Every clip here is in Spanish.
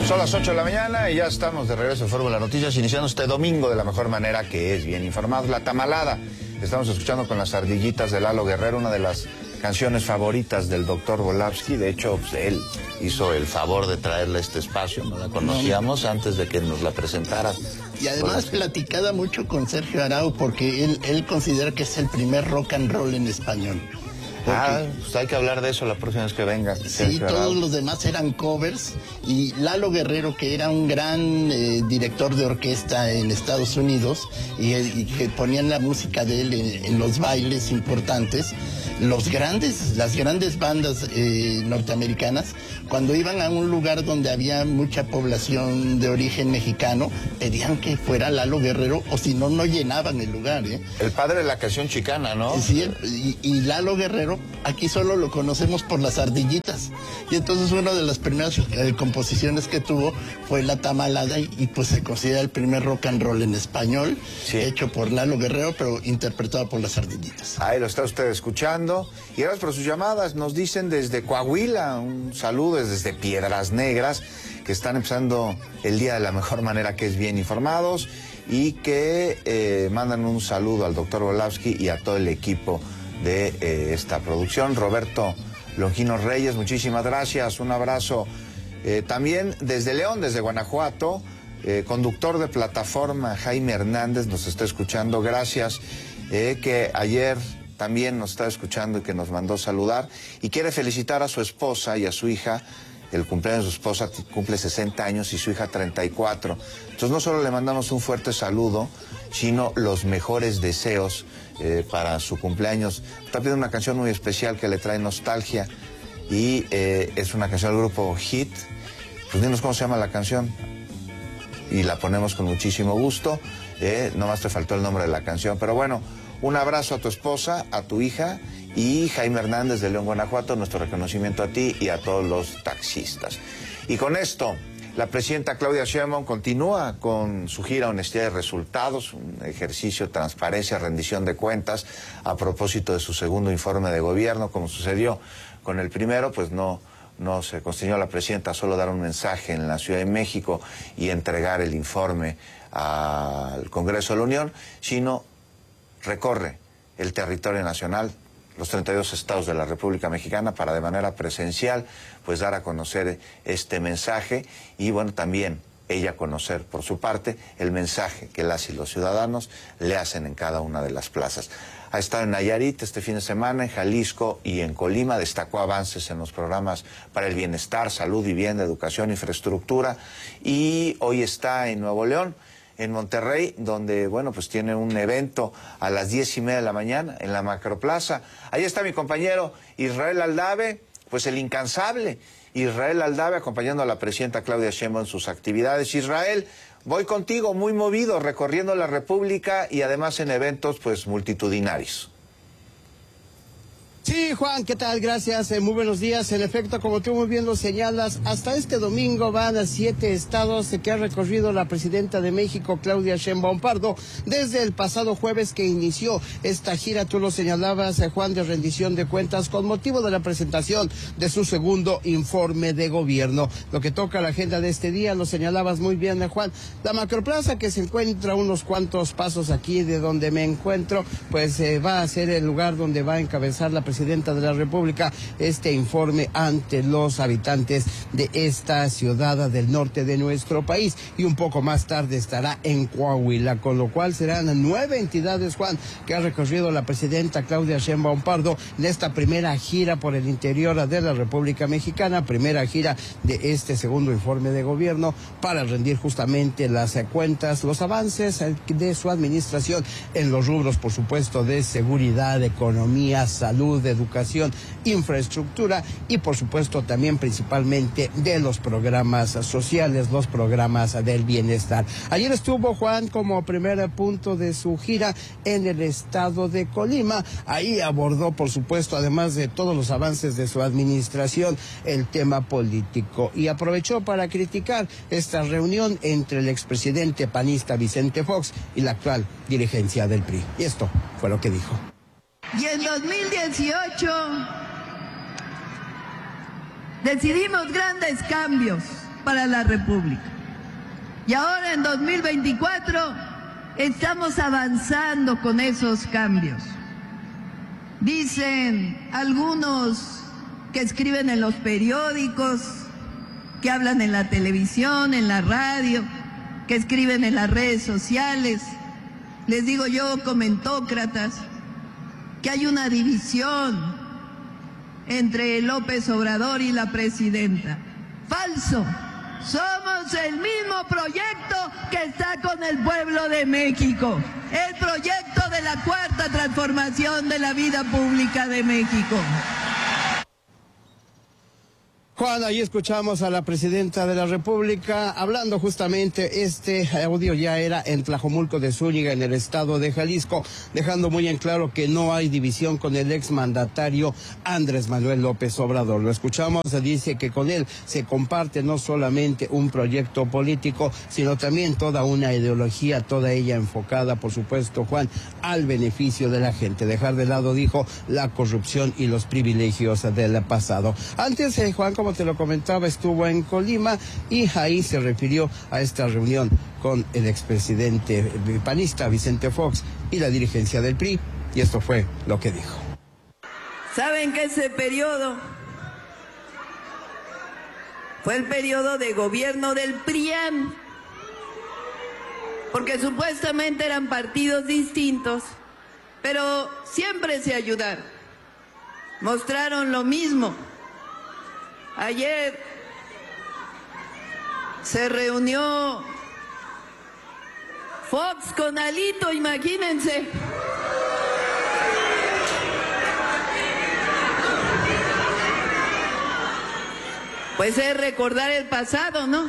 Son las 8 de la mañana y ya estamos de regreso en Fórmula Noticias, iniciando este domingo de la mejor manera, que es bien informados. La tamalada, estamos escuchando con las ardillitas de Lalo Guerrero, una de las canciones favoritas del doctor Volavsky. De hecho, pues, él hizo el favor de traerle este espacio, no la conocíamos antes de que nos la presentara. Y además platicada mucho con Sergio Arau, porque él considera que es el primer rock and roll en español. Pues hay que hablar de eso la próxima vez que venga. Sí, todos los demás eran covers, y Lalo Guerrero, que era un gran director de orquesta en Estados Unidos, y que ponían la música de él en los bailes importantes, las grandes bandas norteamericanas, cuando iban a un lugar donde había mucha población de origen mexicano, pedían que fuera Lalo Guerrero, o si no, no llenaban el lugar. El padre de la canción chicana, ¿no? Sí, y Lalo Guerrero, aquí solo lo conocemos por las ardillitas. Y entonces una de las primeras composiciones que tuvo fue La Tamalada, y pues se considera el primer rock and roll en español, hecho por Lalo Guerrero, pero interpretado por las ardillitas. Ahí lo está usted escuchando. Y gracias por sus llamadas. Nos dicen desde Coahuila, un saludo desde Piedras Negras, que están empezando el día de la mejor manera, que es bien informados, y que mandan un saludo al doctor Volavsky y a todo el equipo de esta producción. Roberto Longino Reyes, muchísimas gracias, un abrazo. También desde León, desde Guanajuato, conductor de plataforma Jaime Hernández nos está escuchando, gracias, que ayer también nos está escuchando y que nos mandó saludar, y quiere felicitar a su esposa y a su hija. El cumpleaños de su esposa cumple 60 años y su hija 34. Entonces no solo le mandamos un fuerte saludo, sino los mejores deseos para su cumpleaños. Está pidiendo una canción muy especial que le trae nostalgia, y es una canción del grupo Hit. Pues dinos cómo se llama la canción y la ponemos con muchísimo gusto. Nomás te faltó el nombre de la canción, pero bueno, un abrazo a tu esposa, a tu hija, y Jaime Hernández de León, Guanajuato, nuestro reconocimiento a ti y a todos los taxistas. Y con esto, la presidenta Claudia Sheinbaum continúa con su gira Honestidad de Resultados, un ejercicio de transparencia, rendición de cuentas, a propósito de su segundo informe de gobierno. Como sucedió con el primero, pues no se constriñó la presidenta a solo dar un mensaje en la Ciudad de México y entregar el informe al Congreso de la Unión, sino recorre el territorio nacional, los 32 estados de la República Mexicana, para de manera presencial pues dar a conocer este mensaje, y bueno, también ella conocer por su parte el mensaje que las y los ciudadanos le hacen en cada una de las plazas. Ha estado en Nayarit este fin de semana, en Jalisco y en Colima, destacó avances en los programas para el bienestar, salud, vivienda, educación, infraestructura, y hoy está en Nuevo León, en Monterrey, donde, bueno, pues tiene un evento a las 10:30 de la mañana en la Macroplaza. Ahí está mi compañero Israel Aldave, pues el incansable Israel Aldave, acompañando a la presidenta Claudia Sheinbaum en sus actividades. Israel, voy contigo, muy movido, recorriendo la República y además en eventos pues multitudinarios. Sí, Juan, ¿qué tal? Gracias, muy buenos días. En efecto, como tú muy bien lo señalas, hasta este domingo van a 7 estados que ha recorrido la presidenta de México, Claudia Sheinbaum Pardo, desde el pasado jueves que inició esta gira, tú lo señalabas, Juan, de rendición de cuentas con motivo de la presentación de su segundo informe de gobierno. Lo que toca la agenda de este día, lo señalabas muy bien, Juan, la Macroplaza, que se encuentra a unos cuantos pasos aquí de donde me encuentro, pues va a ser el lugar donde va a encabezar la presidenta de la República este informe ante los habitantes de esta ciudad del norte de nuestro país, y un poco más tarde estará en Coahuila, con lo cual serán 9 entidades, Juan, que ha recorrido la presidenta Claudia Sheinbaum Pardo en esta primera gira por el interior de la República Mexicana, primera gira de este segundo informe de gobierno, para rendir justamente las cuentas, los avances de su administración en los rubros, por supuesto, de seguridad, economía, salud, educación, infraestructura, y por supuesto también principalmente de los programas sociales, los programas del bienestar. Ayer estuvo, Juan, como primer punto de su gira en el estado de Colima. Ahí abordó, por supuesto, además de todos los avances de su administración, el tema político, y aprovechó para criticar esta reunión entre el expresidente panista Vicente Fox y la actual dirigencia del PRI. Y esto fue lo que dijo. Y en 2018 decidimos grandes cambios. para la República. Y ahora en 2024 estamos avanzando con esos cambios. Dicen algunos que escriben en los periódicos, que hablan en la televisión, en la radio, que escriben en las redes sociales. Les digo yo, comentócratas, que hay una división entre López Obrador y la presidenta. Falso. Somos el mismo proyecto que está con el pueblo de México. El proyecto de la cuarta transformación de la vida pública de México. Juan, ahí escuchamos a la presidenta de la República hablando justamente, este audio ya era en Tlajomulco de Zúñiga, en el estado de Jalisco, dejando muy en claro que no hay división con el exmandatario Andrés Manuel López Obrador. Lo escuchamos, dice que con él se comparte no solamente un proyecto político, sino también toda una ideología, toda ella enfocada, por supuesto, Juan, al beneficio de la gente. Dejar de lado, dijo, la corrupción y los privilegios del pasado. Antes, Juan, como te lo comentaba, estuvo en Colima y ahí se refirió a esta reunión con el expresidente panista Vicente Fox y la dirigencia del PRI, y esto fue lo que dijo. ¿Saben que ese periodo fue el periodo de gobierno del PRIAN? Porque supuestamente eran partidos distintos, pero siempre se ayudaron. Mostraron lo mismo. Ayer se reunió Fox con Alito, imagínense. Pues es recordar el pasado, ¿no?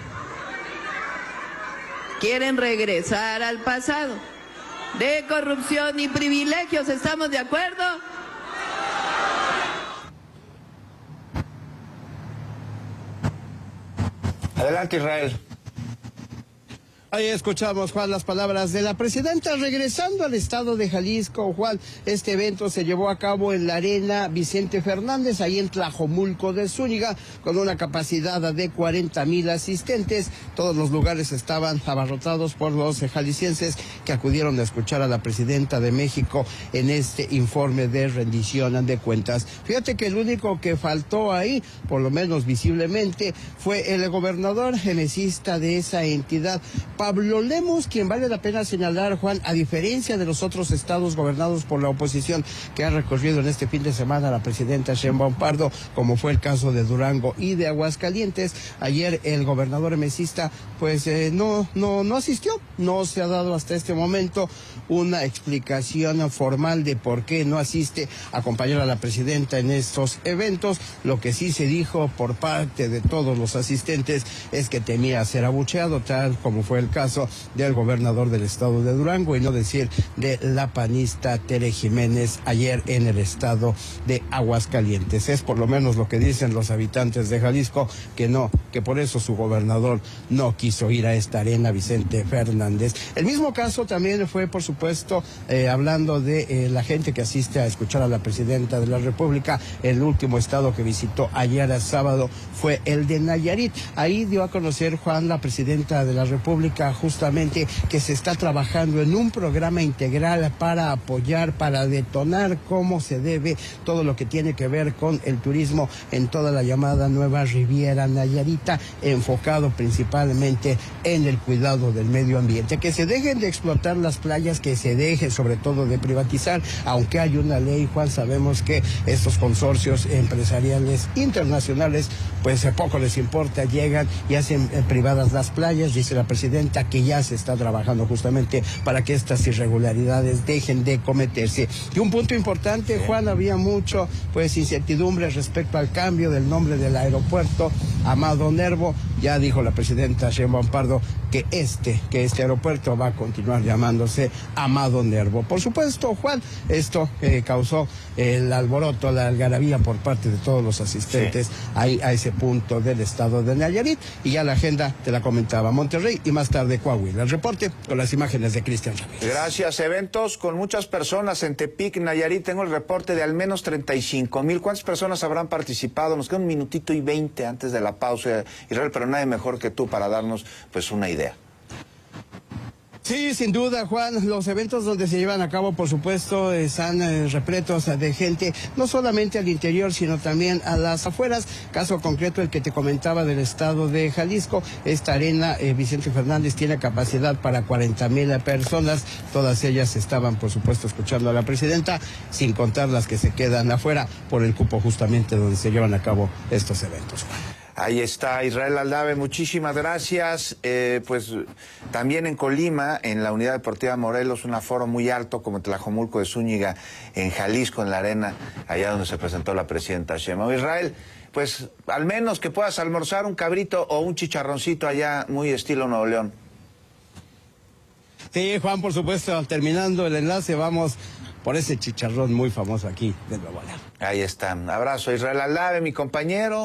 Quieren regresar al pasado de corrupción y privilegios, ¿estamos de acuerdo? Adelante, Israel. Ahí escuchamos, Juan, las palabras de la presidenta. Regresando al estado de Jalisco, Juan, este evento se llevó a cabo en la Arena Vicente Fernández, ahí en Tlajomulco de Zúñiga, con una capacidad de 40,000 asistentes. Todos los lugares estaban abarrotados por los jaliscienses que acudieron a escuchar a la presidenta de México en este informe de rendición de cuentas. Fíjate que el único que faltó ahí, por lo menos visiblemente, fue el gobernador mesista de esa entidad, Pablo Lemus, quien vale la pena señalar, Juan, a diferencia de los otros estados gobernados por la oposición que ha recorrido en este fin de semana la presidenta Sheinbaum Pardo, como fue el caso de Durango y de Aguascalientes. Ayer el gobernador mesista pues no asistió, no se ha dado hasta este momento una explicación formal de por qué no asiste a acompañar a la presidenta en estos eventos. Lo que sí se dijo por parte de todos los asistentes es que temía ser abucheado, tal como fue el caso del gobernador del estado de Durango, y no decir de la panista Tere Jiménez ayer en el estado de Aguascalientes. Es por lo menos lo que dicen los habitantes de Jalisco, que por eso su gobernador no quiso ir a esta Arena Vicente Fernández. El mismo caso también fue, por supuesto, hablando de la gente que asiste a escuchar a la presidenta de la República. El último estado que visitó ayer sábado fue el de Nayarit. Ahí dio a conocer, Juan, la presidenta de la República, justamente que se está trabajando en un programa integral para apoyar, para detonar cómo se debe todo lo que tiene que ver con el turismo en toda la llamada Nueva Riviera Nayarita, enfocado principalmente en el cuidado del medio ambiente. Que se dejen de explotar las playas, que se deje sobre todo de privatizar, aunque hay una ley, Juan, sabemos que estos consorcios empresariales internacionales pues poco les importa, llegan y hacen privadas las playas. Dice la presidenta que ya se está trabajando justamente para que estas irregularidades dejen de cometerse. Y un punto importante, Juan, había mucho pues incertidumbre respecto al cambio del nombre del aeropuerto Amado Nervo. Ya dijo la presidenta Sheinbaum Pardo que este aeropuerto va a continuar llamándose Amado Nervo. Por supuesto, Juan, esto causó el alboroto, la algarabía por parte de todos los asistentes ahí a ese punto del estado de Nayarit. Y ya la agenda te la comentaba, Monterrey y más tarde Coahuila. El reporte con las imágenes de Cristian Ramírez. Gracias. Eventos con muchas personas en Tepic, Nayarit. Tengo el reporte de al menos 35,000. ¿Cuántas personas habrán participado? Nos queda 1 minutito y 20 antes de la la pausa, Israel, pero nadie mejor que tú para darnos pues una idea. Sí, sin duda, Juan, los eventos donde se llevan a cabo, por supuesto, están repletos de gente, no solamente al interior, sino también a las afueras. Caso concreto, el que te comentaba del estado de Jalisco, esta arena, Vicente Fernández, tiene capacidad para 40,000 personas. Todas ellas estaban, por supuesto, escuchando a la presidenta, sin contar las que se quedan afuera por el cupo justamente donde se llevan a cabo estos eventos, Juan. Ahí está Israel Aldave, muchísimas gracias. Pues también en Colima, en la Unidad Deportiva Morelos, un aforo muy alto como Tlajomulco de Zúñiga, en Jalisco, en la arena, allá donde se presentó la presidenta Sheinbaum. Israel, pues al menos que puedas almorzar un cabrito o un chicharroncito allá, muy estilo Nuevo León. Sí, Juan, por supuesto, terminando el enlace, vamos por ese chicharrón muy famoso aquí de Nuevo León. Ahí está. Abrazo, Israel Aldave, mi compañero.